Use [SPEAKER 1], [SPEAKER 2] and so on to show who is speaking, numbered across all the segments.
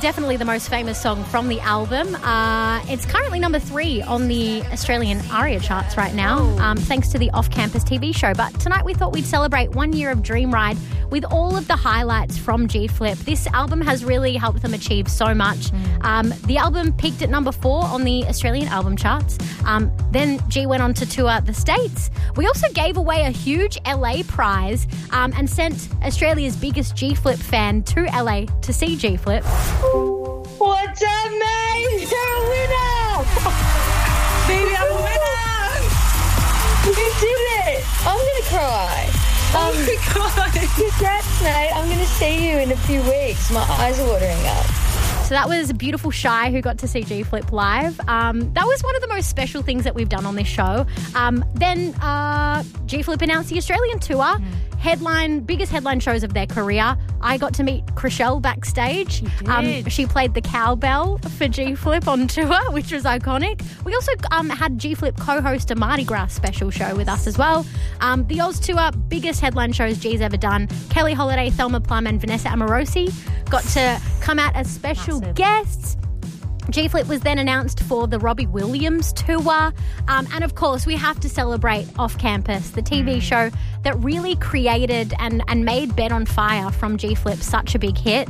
[SPEAKER 1] definitely the most famous song from the album. It's currently number 3 on the Australian ARIA charts right now, thanks to the Off-Campus TV show. But tonight we thought we'd celebrate 1 year of Dream Ride with all of the highlights from G-Flip. This album has really helped them achieve so much. The album peaked at number 4 on the Australian album charts. Then G went on to tour the States. We also gave away a huge LA prize and sent Australia's biggest G-Flip fan to LA to see G-Flip.
[SPEAKER 2] What's up, mate? You're a winner!
[SPEAKER 3] Baby, I'm a winner!
[SPEAKER 2] You did it! I'm going to cry.
[SPEAKER 3] Oh my God.
[SPEAKER 2] Congrats, mate. I'm going to see you in a few weeks. My eyes are watering up.
[SPEAKER 1] So that was beautiful Shy who got to see G-Flip live. That was one of the most special things that we've done on this show. Then G-Flip announced the Australian tour. Biggest headline shows of their career. I got to meet Chrishell backstage. She played the cowbell for G-Flip on tour, which was iconic. We also had G-Flip co-host a Mardi Gras special show with us as well. The Oz tour, biggest headline shows G's ever done. Kelly Holiday, Thelma Plum and Vanessa Amorosi got to come out as special guests. G-Flip was then announced for the Robbie Williams tour. And of course, we have to celebrate Off Campus, the TV show that really created and made Bed on Fire from G-Flip such a big hit.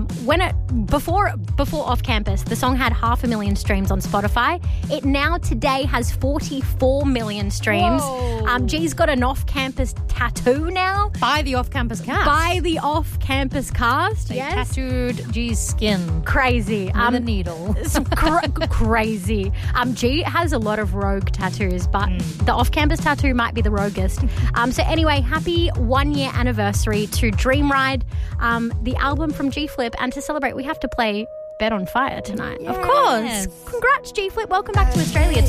[SPEAKER 1] Before Off Campus, the song had 500,000 streams on Spotify. It now today has 44 million streams. G's got an off-campus tattoo now.
[SPEAKER 3] By the Off-Campus cast.
[SPEAKER 1] By the Off-Campus cast,
[SPEAKER 3] They
[SPEAKER 1] yes.
[SPEAKER 3] tattooed G's skin.
[SPEAKER 1] Crazy.
[SPEAKER 3] With a needle.
[SPEAKER 1] It's crazy. G has a lot of rogue tattoos, but the Off-Campus tattoo might be the roguest. So anyway, happy 1 year anniversary to Dream Ride, the album from G-Flip. And to celebrate, we have to play Bed on Fire tonight. Of course. Congrats, G-Flip. Welcome back to Australia.